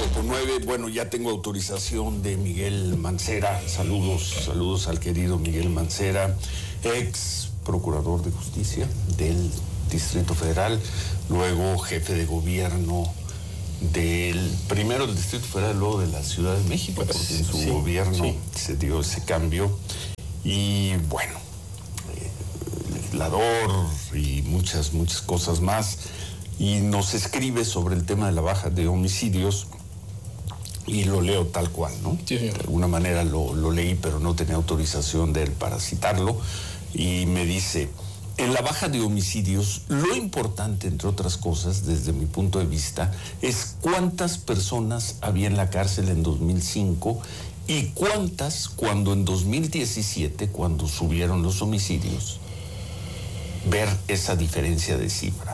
4:09. Bueno, ya tengo autorización de Miguel Mancera. Saludos al querido Miguel Mancera, ex procurador de justicia del Distrito Federal, luego jefe de gobierno primero del Distrito Federal, luego de la Ciudad de México, porque en su gobierno se dio ese cambio. Y bueno, legislador y muchas cosas más. Y nos escribe sobre el tema de la baja de homicidios y lo leo tal cual, ¿no? Sí, señor. De alguna manera lo leí, pero no tenía autorización de él para citarlo. Y me dice: en la baja de homicidios, lo importante, entre otras cosas, desde mi punto de vista, es cuántas personas había en la cárcel en 2005 y cuántas cuando en 2017, cuando subieron los homicidios, ver esa diferencia de cifra.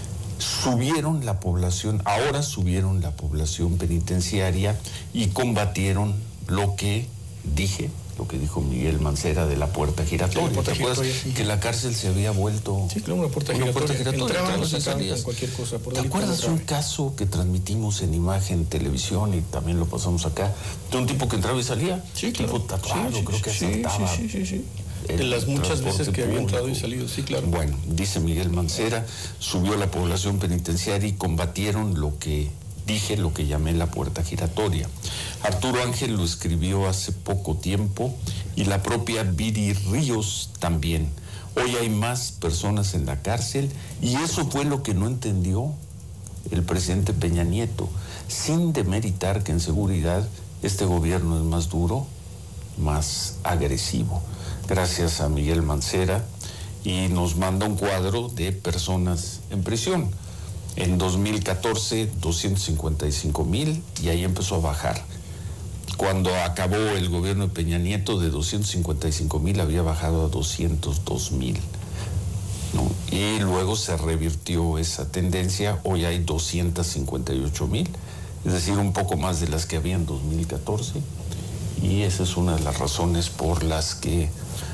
Ahora subieron la población penitenciaria y combatieron lo que dijo Miguel Mancera de la puerta giratoria. ¿Te acuerdas que la cárcel se había vuelto? Sí, claro, una puerta giratoria. Entraban y salían. Cualquier cosa. ¿Te acuerdas un caso que transmitimos en imagen, televisión, y también lo pasamos acá, de un tipo que entraba y salía? Sí, claro. Tipo tatuado, creo que asaltaba. Sí. De las muchas veces que había entrado y salido, sí, claro. Bueno, dice Miguel Mancera, subió la población penitenciaria y combatieron lo que llamé la puerta giratoria. Arturo Ángel lo escribió hace poco tiempo y la propia Viri Ríos también. Hoy hay más personas en la cárcel y eso fue lo que no entendió el presidente Peña Nieto, sin demeritar que en seguridad este gobierno es más duro, más agresivo. Gracias a Miguel Mancera, y nos manda un cuadro de personas en prisión. En 2014, 255,000, y ahí empezó a bajar. Cuando acabó el gobierno de Peña Nieto, de 255,000 había bajado a 202,000, ¿no? Y luego se revirtió esa tendencia, hoy hay 258,000, es decir, un poco más de las que había en 2014, y esa es una de las razones por las que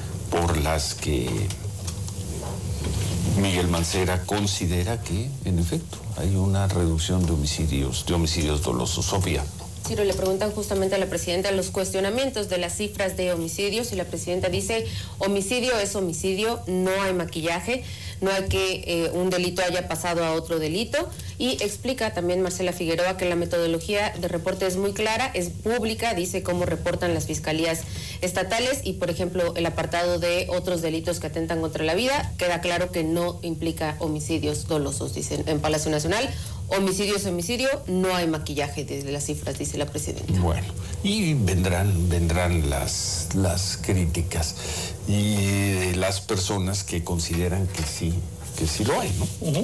Miguel Mancera considera que, en efecto, hay una reducción de homicidios dolosos. Sofía. Ciro, le preguntan justamente a la presidenta los cuestionamientos de las cifras de homicidios y la presidenta dice: homicidio es homicidio, no hay maquillaje, no hay que un delito haya pasado a otro delito. Y explica también Marcela Figueroa que la metodología de reporte es muy clara, es pública, dice cómo reportan las fiscalías estatales y, por ejemplo, el apartado de otros delitos que atentan contra la vida, queda claro que no implica homicidios dolosos, dicen en Palacio Nacional. Homicidio es homicidio, no hay maquillaje desde las cifras, dice la presidenta. Bueno, y vendrán las críticas y de las personas que consideran que sí lo hay, ¿no?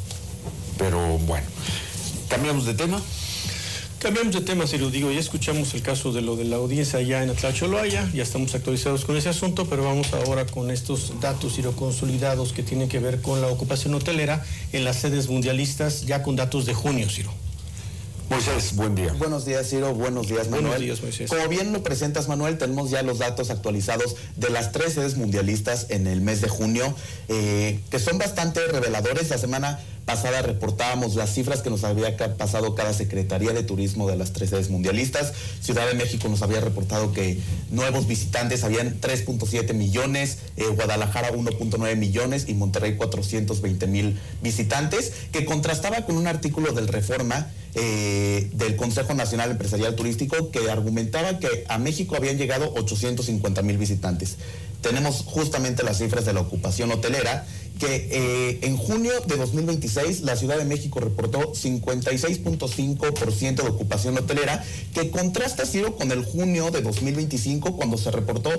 Pero bueno, cambiamos de tema. Cambiamos de tema, si lo digo, ya escuchamos el caso de lo de la audiencia allá en Atlacholoaya, ya estamos actualizados con ese asunto, pero vamos ahora con estos datos, Ciro, consolidados que tienen que ver con la ocupación hotelera en las sedes mundialistas, ya con datos de junio, Ciro. Moisés, buen día. Buenos días, Ciro. Buenos días, Manuel. Buenos días, Moisés. Como bien lo presentas, Manuel, tenemos ya los datos actualizados de las 3 sedes mundialistas en el mes de junio, que son bastante reveladores. La semana pasada reportábamos las cifras que nos había pasado cada Secretaría de Turismo de las 3 sedes mundialistas. Ciudad de México nos había reportado que nuevos visitantes habían 3.7 millones, Guadalajara 1.9 millones y Monterrey 420,000 visitantes, que contrastaba con un artículo del Reforma del Consejo Nacional Empresarial Turístico que argumentaba que a México habían llegado 850,000 visitantes. Tenemos justamente las cifras de la ocupación hotelera, que en junio de 2026 la Ciudad de México reportó 56.5% de ocupación hotelera, que contrasta, Ciro, con el junio de 2025, cuando se reportó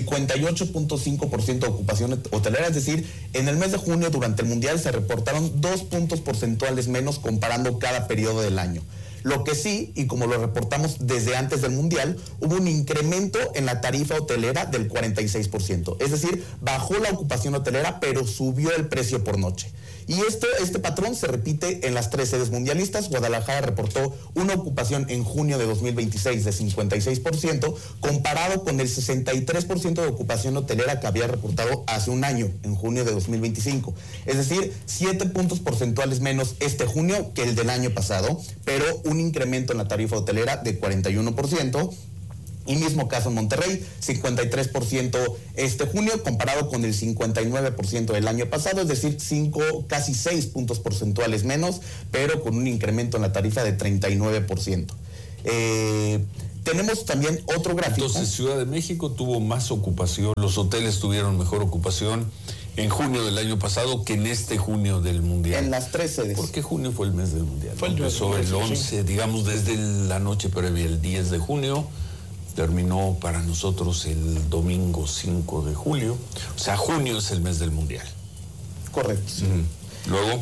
58.5% de ocupación hotelera. Es decir, en el mes de junio, durante el Mundial, se reportaron 2 puntos porcentuales menos comparando cada periodo del año. Lo que sí, y como lo reportamos desde antes del Mundial, hubo un incremento en la tarifa hotelera del 46%. Es decir, bajó la ocupación hotelera, pero subió el precio por noche. Y este patrón se repite en las 3 sedes mundialistas. Guadalajara reportó una ocupación en junio de 2026 de 56%, comparado con el 63% de ocupación hotelera que había reportado hace un año, en junio de 2025. Es decir, 7 puntos porcentuales menos este junio que el del año pasado, pero un incremento en la tarifa hotelera de 41%. Y mismo caso en Monterrey, 53% este junio, comparado con el 59% del año pasado, es decir, casi 6 puntos porcentuales menos, pero con un incremento en la tarifa de 39%. Tenemos también otro gráfico. Entonces, Ciudad de México tuvo más ocupación, los hoteles tuvieron mejor ocupación en junio del año pasado que en este junio del Mundial. En las 3 sedes. Porque junio fue el mes del Mundial. Empezó el 11, digamos, desde la noche previa, el 10 de junio. Terminó para nosotros el domingo 5 de julio. O sea, junio es el mes del Mundial. Correcto. Sí. Luego.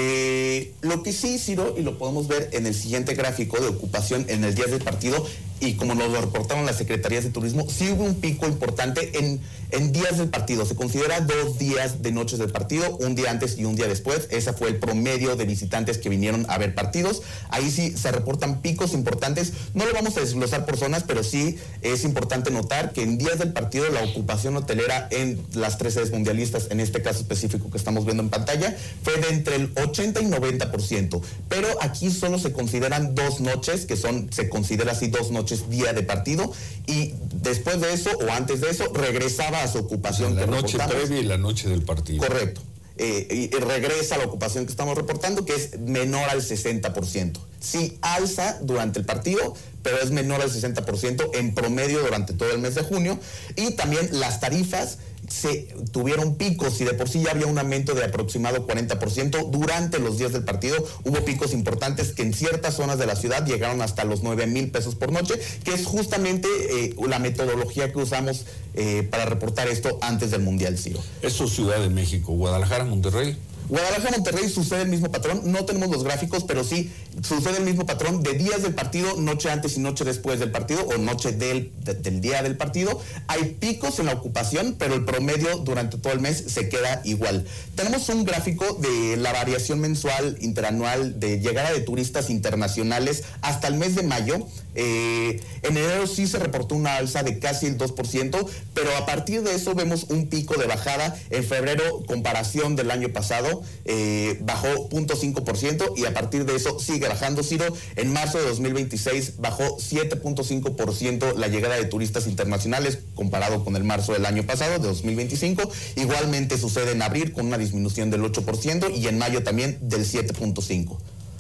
Lo que sí, Ciro, y lo podemos ver en el siguiente gráfico de ocupación en el día del partido, y como nos lo reportaron las secretarías de turismo, sí hubo un pico importante en días del partido. Se considera 2 días de noches del partido, un día antes y un día después. Ese fue el promedio de visitantes que vinieron a ver partidos. Ahí sí se reportan picos importantes. No lo vamos a desglosar por zonas, pero sí es importante notar que en días del partido la ocupación hotelera en las 3 sedes mundialistas, en este caso específico que estamos viendo en pantalla, fue de entre el 80 y 90%. Pero aquí solo se consideran 2 noches, se considera así 2 noches día de partido, y después de eso o antes de eso regresaba a su ocupación. La noche previa y la noche del partido. Correcto. Y regresa a la ocupación que estamos reportando, que es menor al 60%. Sí alza durante el partido, pero es menor al 60% en promedio durante todo el mes de junio. Y también las tarifas se tuvieron picos, y de por sí ya había un aumento de aproximado 40% durante los días del partido. Hubo picos importantes que en ciertas zonas de la ciudad llegaron hasta los 9,000 pesos por noche, que es justamente la metodología que usamos para reportar esto antes del Mundial, Ciro. Eso es Ciudad de México. Guadalajara, Monterrey. Guadalajara, Monterrey sucede el mismo patrón. No tenemos los gráficos, pero sí sucede el mismo patrón de días del partido, noche antes y noche después del partido, o noche del día del partido. Hay picos en la ocupación, pero el promedio durante todo el mes se queda igual. Tenemos un gráfico de la variación mensual, interanual, de llegada de turistas internacionales hasta el mes de mayo. En enero sí se reportó una alza de casi el 2%, pero a partir de eso vemos un pico de bajada. En febrero, comparación del año pasado, bajó 0.5%, y a partir de eso sigue bajando, Ciro. En marzo de 2026 bajó 7.5% la llegada de turistas internacionales comparado con el marzo del año pasado, de 2025. Igualmente sucede en abril, con una disminución del 8%, y en mayo también del 7.5%.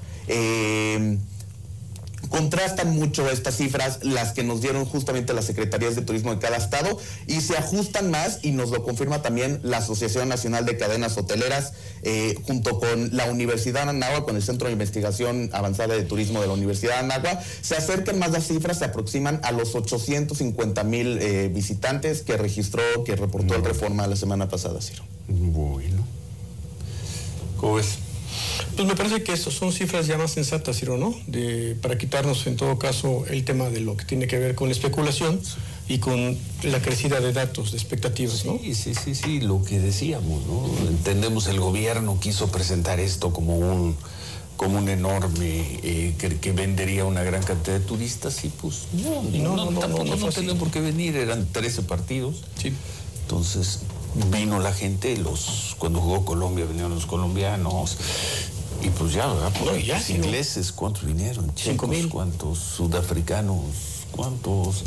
Contrastan mucho estas cifras, las que nos dieron justamente las secretarías de turismo de cada estado, y se ajustan más, y nos lo confirma también la Asociación Nacional de Cadenas Hoteleras, junto con la Universidad de Anáhuac, con el Centro de Investigación Avanzada de Turismo de la Universidad de Anáhuac. Se acercan más las cifras, se aproximan a los 850,000 visitantes que reportó el Reforma la semana pasada, Ciro. Bueno. ¿Cómo ves? Pues me parece que estas son cifras ya más sensatas, Ciro, ¿no? Para quitarnos en todo caso el tema de lo que tiene que ver con la especulación y con la crecida de datos, de expectativas, ¿no? Sí, lo que decíamos, ¿no? Entendemos, el gobierno quiso presentar esto como un enorme, que vendería una gran cantidad de turistas, y pues no tenían por qué venir, eran 13 partidos. Sí. Entonces vino la gente, cuando jugó Colombia vinieron los colombianos, y pues ya, ¿verdad? Pues ya, ingleses, ¿cuántos vinieron? 5,000. ¿Cuántos sudafricanos? ¿Cuántos?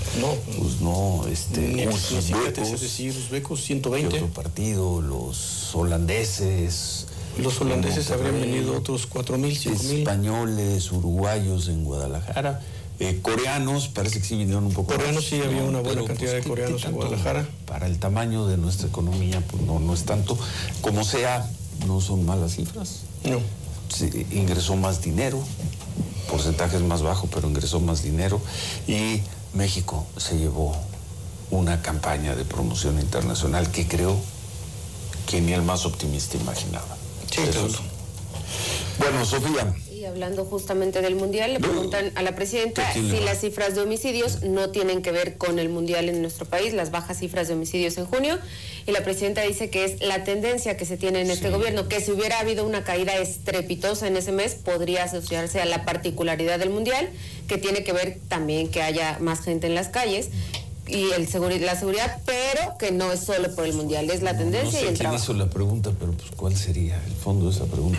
Uzbecos, 120. ¿Qué otro partido? Los holandeses. Los holandeses habrían venido otros 4,000, 5,000. Españoles, uruguayos en Guadalajara. Coreanos, parece que sí vinieron un poco. Coreanos sí, había una buena cantidad de coreanos en Guadalajara. Para el tamaño de nuestra economía, pues no es tanto. Como sea, no son malas cifras. No. Sí, ingresó más dinero, porcentajes más bajo, pero ingresó más dinero, y México se llevó una campaña de promoción internacional que creo que ni el más optimista imaginaba. Sí, claro. Bueno, Sofía. Y Y hablando justamente del Mundial, le preguntan a la presidenta si las cifras de homicidios no tienen que ver con el Mundial en nuestro país, las bajas cifras de homicidios en junio, y la presidenta dice que es la tendencia que se tiene en este gobierno, que si hubiera habido una caída estrepitosa en ese mes, podría asociarse a la particularidad del Mundial, que tiene que ver también que haya más gente en las calles, y la seguridad, pero que no es solo por el Mundial, es la tendencia y el trabajo. No sé quién hizo la pregunta, pero pues ¿cuál sería el fondo de esa pregunta?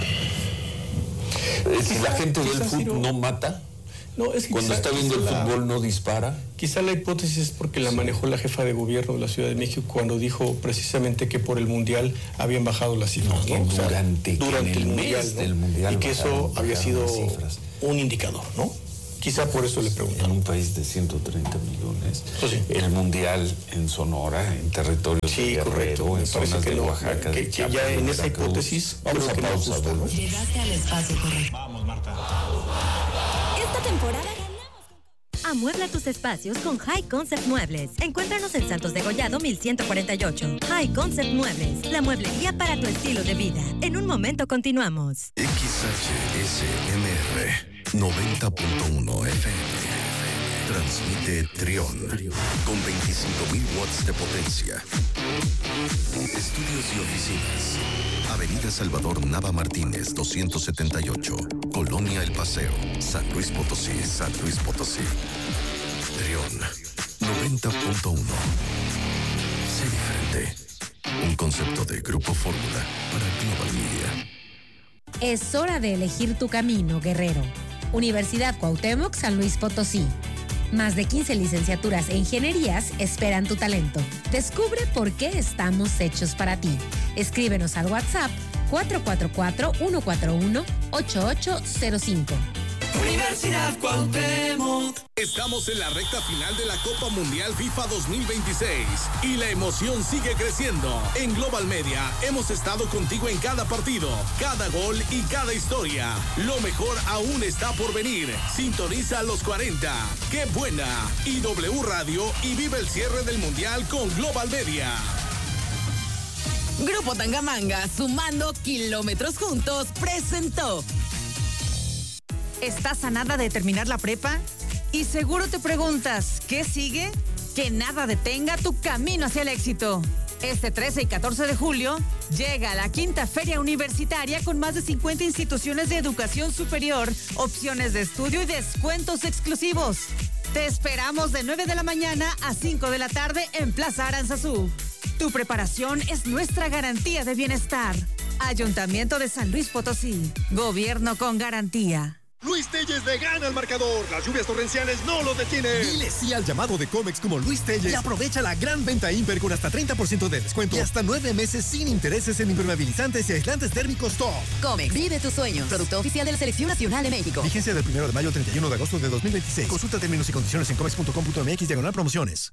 Si la gente del fútbol no mata, no, es que cuando está viendo el fútbol no dispara. Quizá la hipótesis es porque la manejó la jefa de gobierno de la Ciudad de México cuando dijo precisamente que por el Mundial habían bajado las cifras. No, durante el Mundial, mes del Mundial. Y que eso había sido un indicador, ¿no? Quizá por eso le pregunto. En un país de 130 millones, pues sí, el Mundial en Sonora, en territorios de Guerrero, en zonas de Oaxaca, que ya en esa hipótesis vamos a pausa. Llegaste al espacio correcto. Vamos, Marta. Esta temporada amuebla tus espacios con High Concept Muebles. Encuéntranos en Santos de Gollado 1148. High Concept Muebles, la mueblería para tu estilo de vida. En un momento continuamos. XHSMR 90.1 FM. Transmite Trión con 25.000 watts de potencia. Estudios y oficinas. Avenida Salvador Nava Martínez, 278. Colonia El Paseo, San Luis Potosí, San Luis Potosí. Trión 90.1. Sé diferente. Un concepto de Grupo Fórmula para Global Media. Es hora de elegir tu camino, guerrero. Universidad Cuauhtémoc, San Luis Potosí. Más de 15 licenciaturas e ingenierías esperan tu talento. Descubre por qué estamos hechos para ti. Escríbenos al WhatsApp 444-141-8805. Universidad Cuauhtémoc. Estamos en la recta final de la Copa Mundial FIFA 2026 y la emoción sigue creciendo. En Global Media hemos estado contigo en cada partido, cada gol y cada historia. Lo mejor aún está por venir. Sintoniza a los 40. ¡Qué buena! Y W Radio y vive el cierre del Mundial con Global Media. Grupo Tangamanga, sumando kilómetros juntos, presentó. ¿Estás a nada de terminar la prepa? Y seguro te preguntas, ¿qué sigue? Que nada detenga tu camino hacia el éxito. Este 13 y 14 de julio llega la quinta Feria Universitaria con más de 50 instituciones de educación superior, opciones de estudio y descuentos exclusivos. Te esperamos de 9 de la mañana a 5 de la tarde en Plaza Aranzazú. Tu preparación es nuestra garantía de bienestar. Ayuntamiento de San Luis Potosí. Gobierno con garantía. Luis Telles le gana al marcador. Las lluvias torrenciales no lo detienen. Dile sí al llamado de Comex como Luis Telles y aprovecha la gran venta Imper con hasta 30% de descuento y hasta 9 meses sin intereses en impermeabilizantes y aislantes térmicos top. Comex, vive tus sueños. Producto oficial de la Selección Nacional de México. Vigencia del 1 de mayo al 31 de agosto de 2026. Consulta términos y condiciones en comex.com.mx/promociones.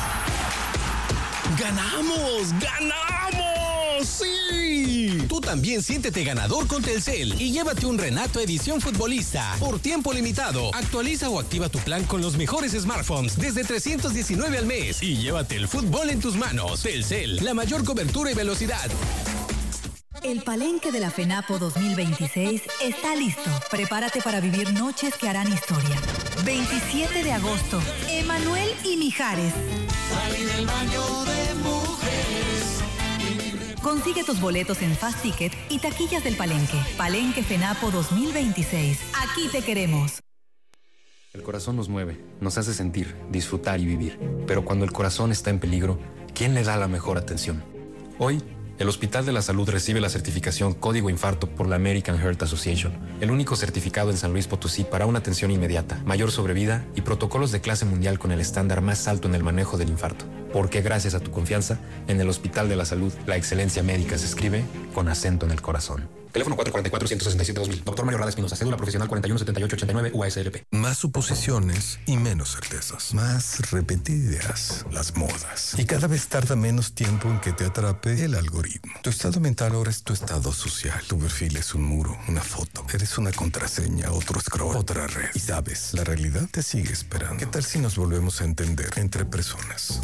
¡Ganamos! ¡Ganamos! ¡Sí! Tú también siéntete ganador con Telcel y llévate un Renato Edición Futbolista por tiempo limitado. Actualiza o activa tu plan con los mejores smartphones desde 319 al mes y llévate el fútbol en tus manos. Telcel, la mayor cobertura y velocidad. El Palenque de la FENAPO 2026 está listo. Prepárate para vivir noches que harán historia. 27 de agosto, Emanuel y Mijares. Salí del baño de mujeres. Consigue tus boletos en Fast Ticket y taquillas del Palenque. Palenque FENAPO 2026. Aquí te queremos. El corazón nos mueve, nos hace sentir, disfrutar y vivir. Pero cuando el corazón está en peligro, ¿quién le da la mejor atención? Hoy, el Hospital de la Salud recibe la certificación Código Infarto por la American Heart Association, el único certificado en San Luis Potosí para una atención inmediata, mayor sobrevida y protocolos de clase mundial con el estándar más alto en el manejo del infarto. Porque gracias a tu confianza, en el Hospital de la Salud, la excelencia médica se escribe con acento en el corazón. Teléfono 444-167-2000. Doctor Mario Rada Espinosa. Cédula profesional 417889 UASLP. Más suposiciones y menos certezas. Más repetidas las modas. Y cada vez tarda menos tiempo en que te atrape el algoritmo. Tu estado mental ahora es tu estado social. Tu perfil es un muro, una foto. Eres una contraseña, otro scroll, otra red. Y sabes, la realidad te sigue esperando. ¿Qué tal si nos volvemos a entender entre personas? Van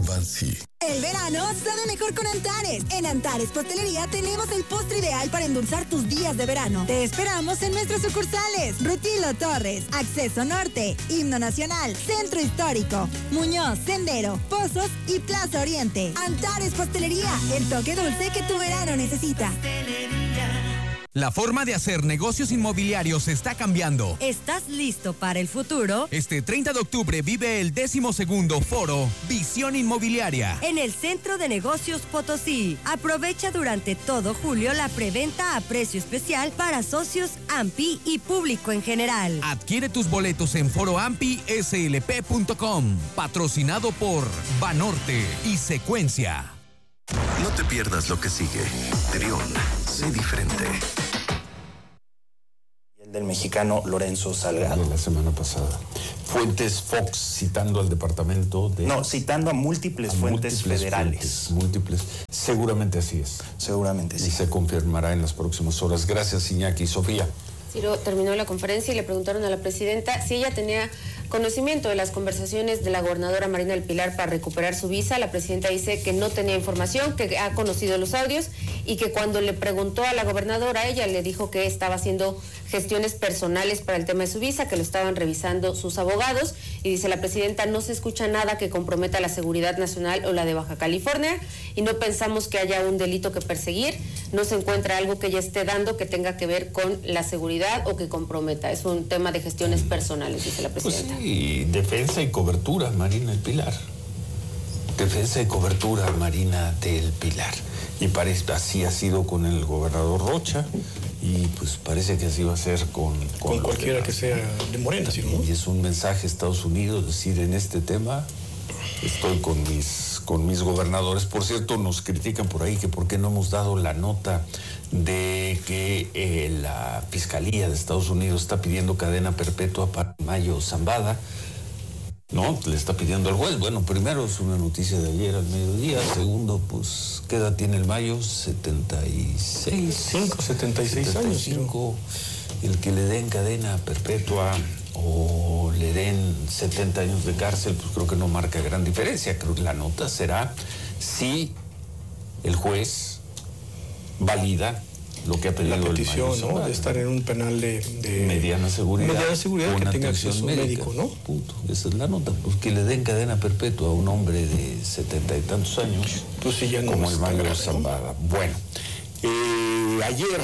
Potosí. El verano sabe mejor con Antares. En Antares Pastelería tenemos el postre ideal para endulzar tus días de verano. Te esperamos en nuestras sucursales: Rutilo Torres, Acceso Norte, Himno Nacional, Centro Histórico, Muñoz, Sendero, Pozos y Plaza Oriente. Antares Pastelería, el toque dulce que tu verano necesita. La forma de hacer negocios inmobiliarios está cambiando. ¿Estás listo para el futuro? Este 30 de octubre vive el 12º Foro Visión Inmobiliaria en el Centro de Negocios Potosí. Aprovecha durante todo julio la preventa a precio especial para socios AMPI y público en general. Adquiere tus boletos en foroampislp.com. Patrocinado por Banorte y Secuencia. No te pierdas lo que sigue. Trión, sé diferente. Del mexicano Lorenzo Salgado. De la semana pasada. Fuentes Fox citando al departamento de... No, citando a múltiples fuentes federales. Múltiples. Seguramente así es. Seguramente sí. Y se confirmará en las próximas horas. Gracias, Iñaki. Sofía. Ciro terminó la conferencia y le preguntaron a la presidenta si ella tenía conocimiento de las conversaciones de la gobernadora Marina del Pilar para recuperar su visa. La presidenta dice que no tenía información, que ha conocido los audios y que cuando le preguntó a la gobernadora, ella le dijo que estaba haciendo gestiones personales para el tema de su visa, que lo estaban revisando sus abogados, y dice la presidenta: no se escucha nada que comprometa la seguridad nacional o la de Baja California y no pensamos que haya un delito que perseguir, no se encuentra algo que ella esté dando que tenga que ver con la seguridad o que comprometa, es un tema de gestiones personales, dice la presidenta. Pues sí, defensa y cobertura, Marina del Pilar. Defensa y cobertura, Marina del Pilar. Y parece así ha sido con el gobernador Rocha y pues parece que así va a ser con cualquiera que sea de Morena, ¿sí, no? Y es un mensaje a Estados Unidos, decir, en este tema estoy con mis gobernadores. Por cierto, nos critican por ahí que por qué no hemos dado la nota de que la Fiscalía de Estados Unidos está pidiendo cadena perpetua para Mayo Zambada. No, le está pidiendo al juez. Bueno, primero es una noticia de ayer al mediodía. Segundo, pues, ¿qué edad tiene el Mayo? 76 años. El que le den cadena perpetua o le den 70 años de cárcel, pues creo que no marca gran diferencia. Creo que la nota será si el juez valida lo que ha pedido la petición, el Mayo, ¿no? De estar en un penal de mediana seguridad que tenga acceso médico, ¿no? Punto. Esa es la nota, pues que le den cadena perpetua a un hombre de 70 y tantos años, pues sí, ya no como el Mayo ¿no? Zambada. Bueno, ayer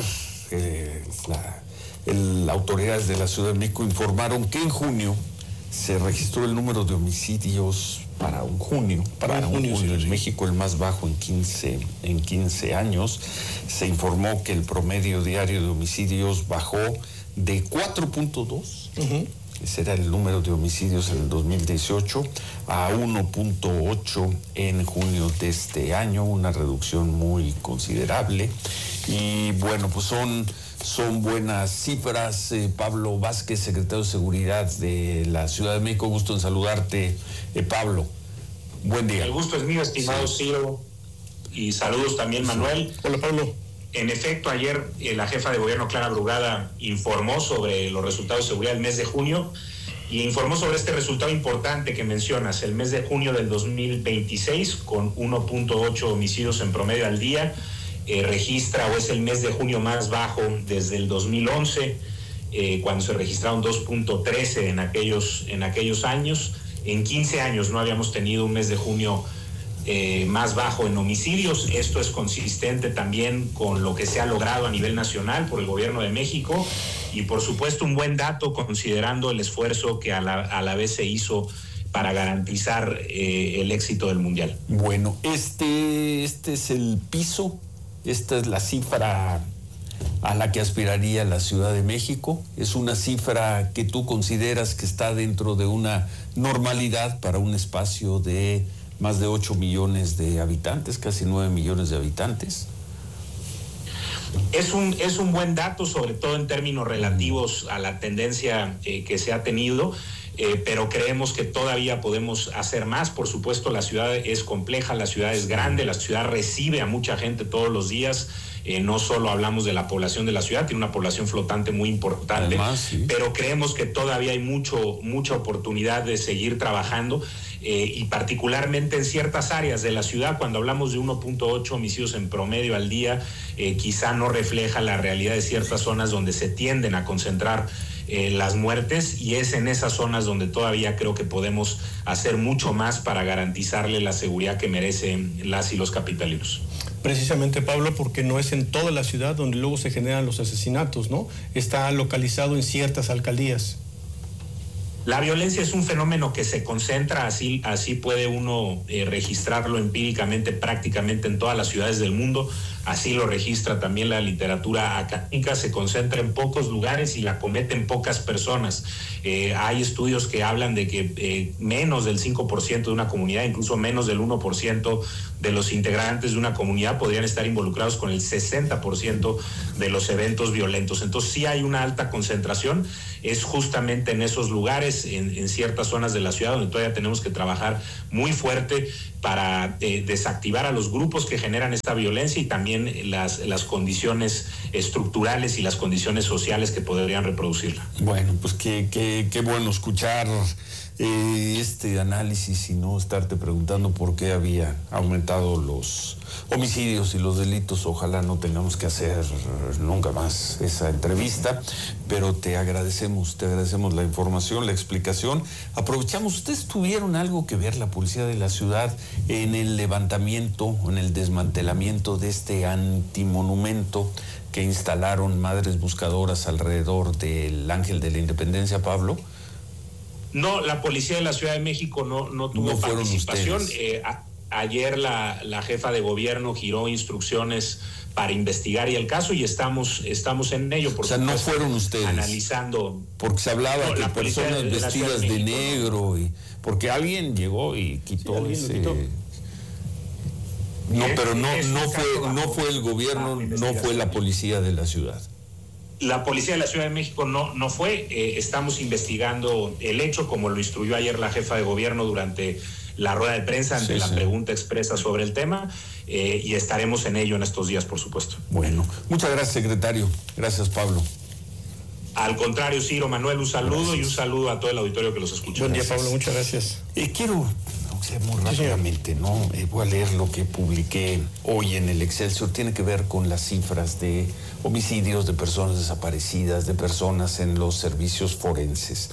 las autoridades de la Ciudad de México informaron que en junio se registró el número de homicidios para un junio en México, el más bajo en 15 años. Se informó que el promedio diario de homicidios bajó de 4.2, ese era el número de homicidios en el 2018, a 1.8 en junio de este año, una reducción muy considerable. Y bueno, pues son buenas cifras. Pablo Vázquez, secretario de Seguridad de la Ciudad de México, gusto en saludarte, Pablo. Buen día. El gusto es mío, estimado Ciro, y saludos también, Manuel. Hola, Pablo. En efecto, ayer la jefa de gobierno, Clara Brugada, informó sobre los resultados de seguridad del mes de junio y informó sobre este resultado importante que mencionas, el mes de junio del 2026, con 1.8 homicidios en promedio al día. Registra o es el mes de junio más bajo desde el 2011, cuando se registraron 2.13 en aquellos años. En 15 años no habíamos tenido un mes de junio más bajo en homicidios. Esto es consistente también con lo que se ha logrado a nivel nacional por el gobierno de México y por supuesto un buen dato considerando el esfuerzo que a la vez se hizo para garantizar el éxito del Mundial. Bueno, este es el piso. Esta es la cifra a la que aspiraría la Ciudad de México. Es una cifra que tú consideras que está dentro de una normalidad para un espacio de más de 8 millones de habitantes, casi 9 millones de habitantes. Es un buen dato, sobre todo en términos relativos a la tendencia que se ha tenido. pero creemos que todavía podemos hacer más. Por supuesto, la ciudad es compleja, la ciudad es grande, la ciudad recibe a mucha gente todos los días. No solo hablamos de la población de la ciudad, tiene una población flotante muy importante. Además, sí. Pero creemos que todavía hay mucha oportunidad de seguir trabajando, y particularmente en ciertas áreas de la ciudad. Cuando hablamos de 1.8 homicidios en promedio al día, quizá no refleja la realidad de ciertas zonas donde se tienden a concentrar las muertes, y es en esas zonas donde todavía creo que podemos hacer mucho más para garantizarle la seguridad que merecen las y los capitalinos. Precisamente, Pablo, porque no es en toda la ciudad donde luego se generan los asesinatos, ¿no? Está localizado en ciertas alcaldías. La violencia es un fenómeno que se concentra, así puede uno registrarlo empíricamente prácticamente en todas las ciudades del mundo. Así lo registra también la literatura académica, se concentra en pocos lugares y la cometen pocas personas. Hay estudios que hablan de que menos del 5% de una comunidad, incluso menos del 1% de los integrantes de una comunidad podrían estar involucrados con el 60% de los eventos violentos. Entonces sí hay una alta concentración, es justamente en esos lugares, en ciertas zonas de la ciudad, donde todavía tenemos que trabajar muy fuerte para desactivar a los grupos que generan esta violencia, y también las condiciones estructurales y las condiciones sociales que podrían reproducirla. Bueno, pues qué bueno escuchar este análisis y no estarte preguntando por qué había aumentado los homicidios y los delitos. Ojalá no tengamos que hacer nunca más esa entrevista, pero te agradecemos la información, la explicación. Aprovechamos, ¿ustedes tuvieron algo que ver, la policía de la ciudad, en el levantamiento, en el desmantelamiento de este antimonumento que instalaron Madres Buscadoras alrededor del Ángel de la Independencia, Pablo? No, la policía de la Ciudad de México no tuvo participación. Ayer la jefa de gobierno giró instrucciones para investigar y el caso, y estamos en ello. Por supuesto, no fueron ustedes analizando. Porque se hablaba de personas vestidas de negro, y porque alguien llegó y quitó ese. No, pero no fue el gobierno, no fue la policía de la ciudad. La policía de la Ciudad de México no fue. Estamos investigando el hecho, como lo instruyó ayer la jefa de gobierno durante la rueda de prensa ante la pregunta expresa sobre el tema, y estaremos en ello en estos días, por supuesto. Bueno, muchas gracias, secretario. Gracias, Pablo. Al contrario, Ciro, Manuel, un saludo y un saludo a todo el auditorio que los escucha. Buen día, Pablo, muchas gracias. Quiero, muy rápidamente, ¿no? Voy a leer lo que publiqué hoy en el Excelsior. Tiene que ver con las cifras de homicidios, de personas desaparecidas, de personas en los servicios forenses.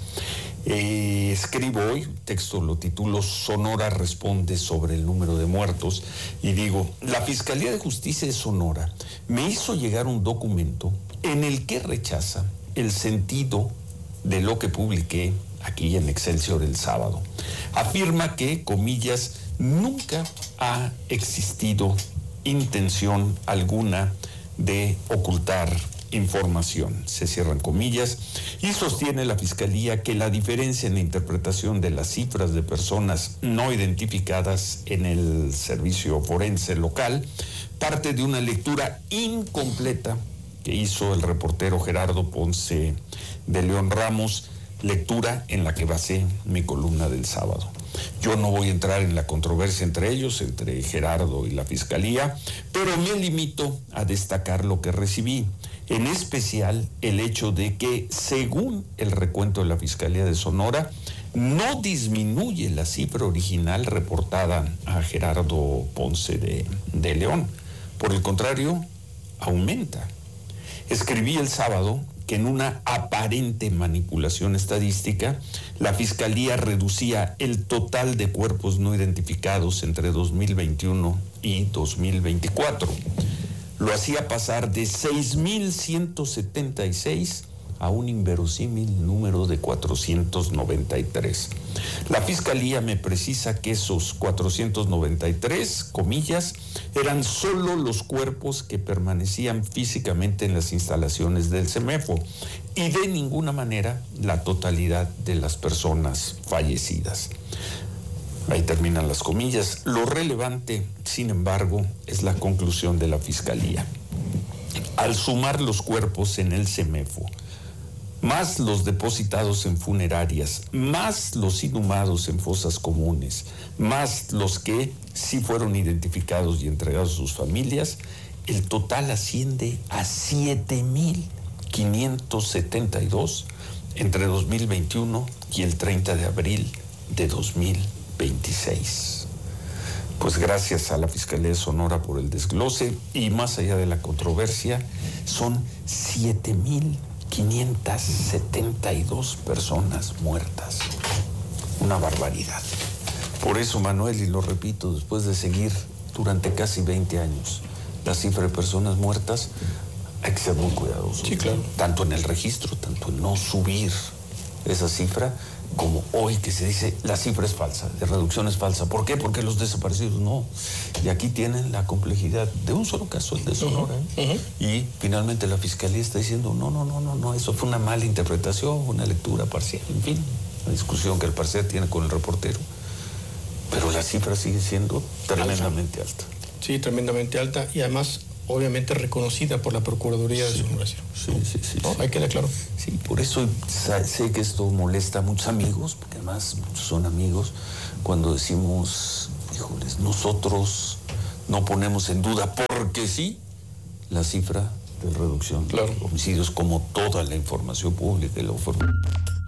Escribo hoy, texto lo titulo Sonora responde sobre el número de muertos, y digo, la Fiscalía de Justicia de Sonora me hizo llegar un documento en el que rechaza el sentido de lo que publiqué aquí en Excelsior el sábado. Afirma que, comillas, nunca ha existido intención alguna de ocultar información, se cierran comillas, y sostiene la Fiscalía que la diferencia en la interpretación de las cifras de personas no identificadas en el servicio forense local parte de una lectura incompleta que hizo el reportero Gerardo Ponce de León Ramos, lectura en la que basé mi columna del sábado. Yo no voy a entrar en la controversia entre ellos, entre Gerardo y la Fiscalía, pero me limito a destacar lo que recibí, en especial el hecho de que, según el recuento de la Fiscalía de Sonora, no disminuye la cifra original reportada a Gerardo Ponce de León. Por el contrario, aumenta. Escribí el sábado que en una aparente manipulación estadística, la Fiscalía reducía el total de cuerpos no identificados entre 2021 y 2024. Lo hacía pasar de 6,176 a un inverosímil número de 493. La Fiscalía me precisa que esos 493, comillas, eran solo los cuerpos que permanecían físicamente en las instalaciones del CEMEFO y de ninguna manera la totalidad de las personas fallecidas. Ahí terminan las comillas. Lo relevante, sin embargo, es la conclusión de la Fiscalía. Al sumar los cuerpos en el CEMEFO, más los depositados en funerarias, más los inhumados en fosas comunes, más los que sí fueron identificados y entregados a sus familias, el total asciende a 7,572 entre 2021 y el 30 de abril de 2026. Pues gracias a la Fiscalía de Sonora por el desglose y más allá de la controversia, son 7,572 personas muertas. Una barbaridad. Por eso, Manuel, y lo repito, después de seguir durante casi 20 años la cifra de personas muertas, hay que ser muy cuidadosos. Sí, claro. Tanto en el registro, tanto en no subir esa cifra, como hoy que se dice la cifra es falsa, de reducción es falsa. ¿Por qué? Porque los desaparecidos no. Y aquí tienen la complejidad de un solo caso, el de Sonora. Y finalmente la Fiscalía está diciendo, no, eso fue una mala interpretación, una lectura parcial, en fin, una discusión que el parcial tiene con el reportero. Pero la cifra sigue siendo tremendamente alta. Sí, tremendamente alta y además obviamente reconocida por la Procuraduría de Sonora. Sí. Hay que claro. Sí, por eso sé que esto molesta a muchos amigos, porque además muchos son amigos, cuando decimos, híjoles, nosotros no ponemos en duda, porque sí, la cifra de reducción de homicidios, como toda la información pública y la